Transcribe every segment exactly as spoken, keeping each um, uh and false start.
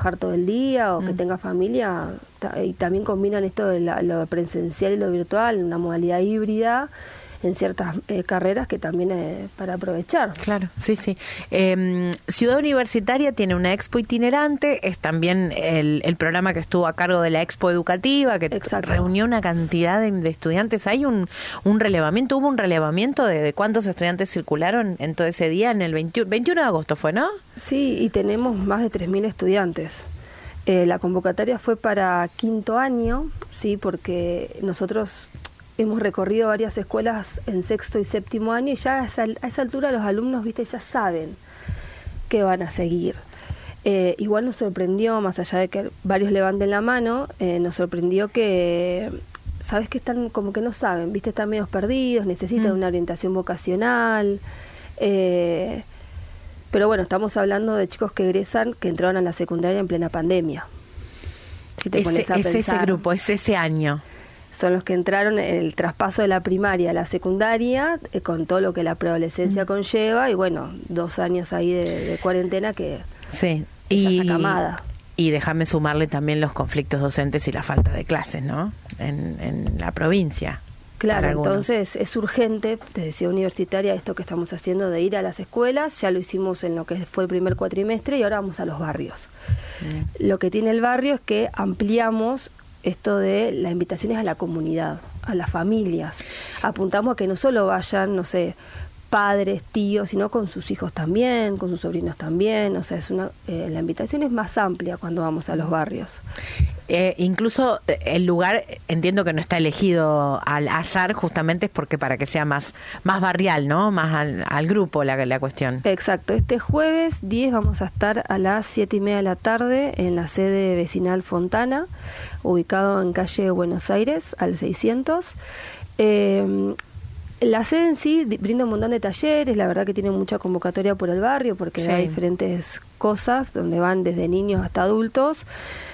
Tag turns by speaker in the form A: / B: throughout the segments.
A: trabajar todo el día o mm. que tenga familia, ta- y también combinan esto de la, lo presencial y lo virtual, una modalidad híbrida en ciertas eh, carreras que también es para aprovechar.
B: Claro, sí, sí. Eh, Ciudad Universitaria tiene una expo itinerante, es también el, el programa que estuvo a cargo de la expo educativa, que Exacto. reunió una cantidad de, de estudiantes. ¿Hay un, un relevamiento? ¿Hubo un relevamiento de, de cuántos estudiantes circularon en todo ese día? En el veintiuno, veintiuno de agosto fue, ¿no?
A: Sí, y tenemos más de tres mil estudiantes. Eh, la convocatoria fue para quinto año, sí, porque nosotros hemos recorrido varias escuelas en sexto y séptimo año y ya a esa, a esa altura los alumnos, viste, ya saben que van a seguir. Eh, igual nos sorprendió, más allá de que varios levanten la mano, eh, nos sorprendió que, sabes que están como que no saben, viste, están medios perdidos, necesitan mm. una orientación vocacional. Eh, pero bueno, estamos hablando de chicos que egresan, que entraron a la secundaria en plena pandemia.
B: Si te pones a pensar, es ese grupo, es ese año.
A: Son los que entraron en el traspaso de la primaria a la secundaria, eh, con todo lo que la preadolescencia mm. conlleva, y bueno, dos años ahí de, de cuarentena que
B: sí.
A: y,
B: esa
A: camada.
B: Y déjame sumarle también los conflictos docentes y la falta de clases, ¿no? En, en la provincia.
A: Claro, entonces es urgente, desde Ciudad Universitaria, esto que estamos haciendo de ir a las escuelas. Ya lo hicimos en lo que fue el primer cuatrimestre y ahora vamos a los barrios. Mm. Lo que tiene el barrio es que ampliamos esto de las invitaciones a la comunidad, a las familias. Apuntamos a que no solo vayan, no sé, padres, tíos, sino con sus hijos también, con sus sobrinos también. O sea, es una eh, la invitación es más amplia cuando vamos a los barrios.
B: Eh, incluso el lugar, entiendo que no está elegido al azar, justamente es porque para que sea más más barrial, ¿no? Más al, al grupo la, la cuestión.
A: Exacto. Este jueves diez vamos a estar a las siete y media de la tarde en la sede vecinal Fontana, ubicado en calle Buenos Aires, al seiscientos. Eh, La sede en sí brinda un montón de talleres, la verdad que tiene mucha convocatoria por el barrio porque sí. da diferentes cosas donde van desde niños hasta adultos,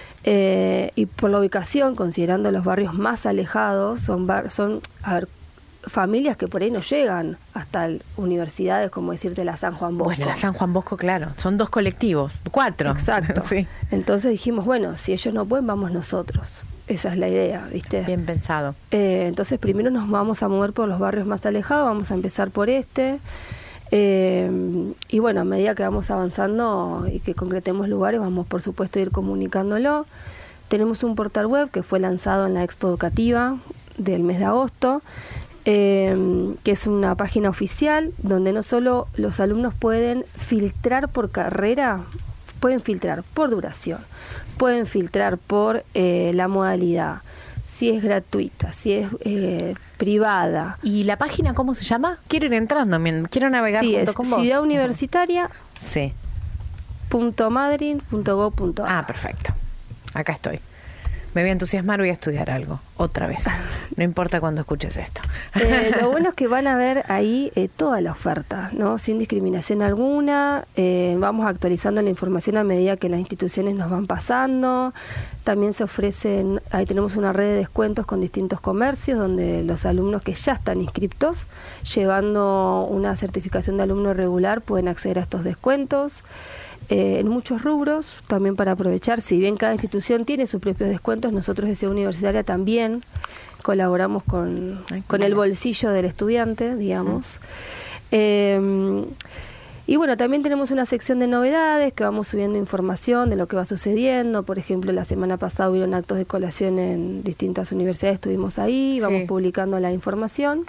A: eh, y por la ubicación, considerando los barrios más alejados, son, bar, son a ver, familias que por ahí no llegan hasta universidades, como decirte la San Juan Bosco.
B: Bueno, la San Juan Bosco, claro, son dos colectivos, cuatro.
A: Exacto.
B: sí.
A: Entonces dijimos, bueno, si ellos no pueden, vamos nosotros. Esa es la idea, ¿viste?
B: Bien pensado.
A: Eh, entonces primero nos vamos a mover por los barrios más alejados, vamos a empezar por este. Eh, y bueno, a medida que vamos avanzando y que concretemos lugares, vamos por supuesto a ir comunicándolo. Tenemos un portal web que fue lanzado en la Expo Educativa del mes de agosto, eh, que es una página oficial donde no solo los alumnos pueden filtrar por carrera, pueden filtrar por duración, pueden filtrar por eh, la modalidad, si es gratuita, si es eh, privada.
B: ¿Y la página cómo se llama? Quiero ir entrando, quiero navegar
A: sí,
B: junto
A: es
B: con vos.
A: Ciudad Universitaria.
B: Sí.
A: punto madrid punto gob punto a r.
B: Ah, perfecto. Acá estoy. Me voy a entusiasmar, voy a estudiar algo, otra vez. No importa cuando escuches esto.
A: Eh, lo bueno es que van a ver ahí eh, toda la oferta, ¿no? Sin discriminación alguna. Eh, vamos actualizando la información a medida que las instituciones nos van pasando. También se ofrecen, ahí tenemos una red de descuentos con distintos comercios, donde los alumnos que ya están inscriptos, llevando una certificación de alumno regular, pueden acceder a estos descuentos. Eh, en muchos rubros, también para aprovechar, si bien cada institución tiene sus propios descuentos, nosotros de Ciudad Universitaria también colaboramos con, Ay, con el bolsillo del estudiante, digamos. Mm. Eh, y bueno, también tenemos una sección de novedades que vamos subiendo información de lo que va sucediendo. Por ejemplo, la semana pasada hubieron actos de colación en distintas universidades, estuvimos ahí, vamos sí. publicando la información.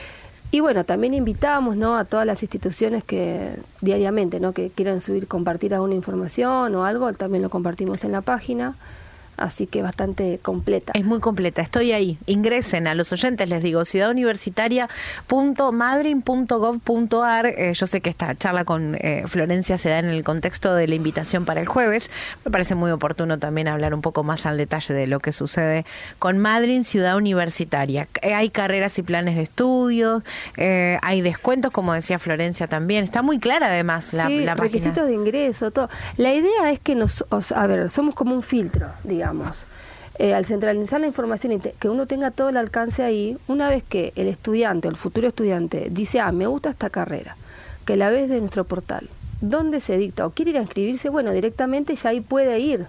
A: Y bueno, también invitamos, ¿no?, a todas las instituciones que diariamente, ¿no?, que quieran subir, compartir alguna información o algo, también lo compartimos en la página. Así que bastante completa.
B: Es muy completa, estoy ahí. Ingresen, a los oyentes les digo, ciudad universitaria punto madrid punto gob punto a r. Eh, yo sé que esta charla con eh, Florencia se da en el contexto de la invitación para el jueves. Me parece muy oportuno también hablar un poco más al detalle de lo que sucede con Madryn Ciudad Universitaria. Eh, hay carreras y planes de estudios, eh, hay descuentos, como decía Florencia también. Está muy clara además la,
A: sí,
B: la página.
A: Requisitos de ingreso, todo. La idea es que nos, os, a ver, somos como un filtro, digamos. Eh, al centralizar la información y te, que uno tenga todo el alcance ahí, una vez que el estudiante o el futuro estudiante dice, ah, me gusta esta carrera, que la ves de nuestro portal, ¿dónde se dicta o quiere ir a inscribirse? Bueno, directamente ya ahí puede ir